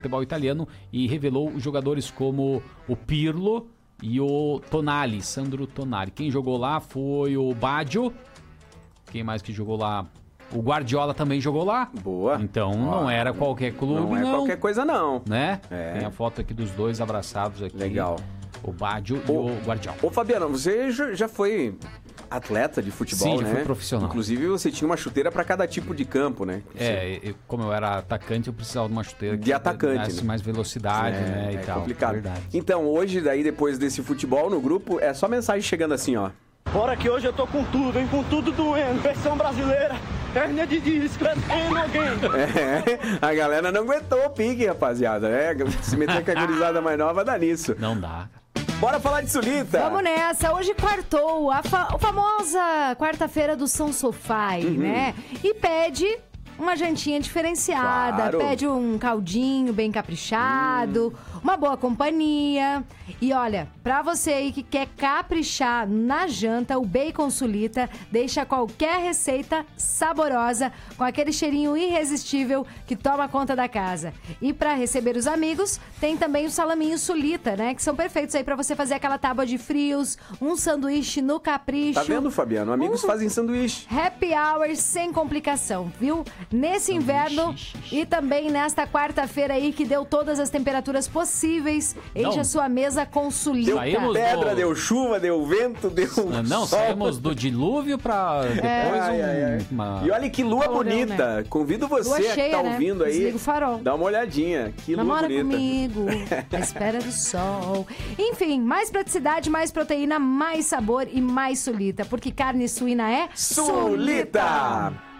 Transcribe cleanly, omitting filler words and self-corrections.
futebol italiano e revelou jogadores como o Pirlo e o Tonali, Sandro Tonali. Quem jogou lá foi o Baggio. Quem mais que jogou lá? O Guardiola também jogou lá. Boa. Então não era qualquer clube, não. Não é qualquer coisa, não. Né? É. Tem a foto aqui dos dois abraçados aqui. Legal. O Baggio e o Guardiola. Ô, Fabiano, você já foi atleta de futebol, Sim, né? já fui profissional. Inclusive, você tinha uma chuteira para cada tipo de campo, né? Como eu era atacante, eu precisava de uma chuteira de atacante, desse né? mais velocidade, né? E tal. Complicado. Verdade. Então, hoje, daí, depois desse futebol no grupo, é só mensagem chegando assim, ó. Bora que hoje eu tô com tudo, hein? Com tudo doendo. Versão brasileira, hernia de disco, alguém. A galera não aguentou o pique, rapaziada. Se meter com a gurizada mais nova, dá nisso. Não dá. Bora falar de Sulita. Vamos nessa. Hoje quartou a famosa quarta-feira do São Sofai, né? E pede uma jantinha diferenciada, Claro. pede um caldinho bem caprichado, uma boa companhia. E olha, pra você aí que quer caprichar na janta, o Bacon Sulita deixa qualquer receita saborosa com aquele cheirinho irresistível que toma conta da casa. E pra receber os amigos, tem também o salaminho Sulita, né? Que são perfeitos aí pra você fazer aquela tábua de frios, um sanduíche no capricho. Tá vendo, Fabiano? Amigos fazem sanduíche. Happy hour sem complicação, viu? Nesse inverno e também nesta quarta-feira aí que deu todas as temperaturas possíveis, enche a sua mesa com Sulita. Deu pedra, deu chuva, deu vento, deu Não, sol. saímos do dilúvio pra depois uma... E olha que lua bonita. Né? Convido você Lua cheia, que tá ouvindo aí. Desliga o farol. Dá uma olhadinha. Que Namora lua bonita. comigo, à espera do sol. Enfim, mais praticidade, mais proteína, mais sabor e mais Sulita. Porque carne suína é Sulita!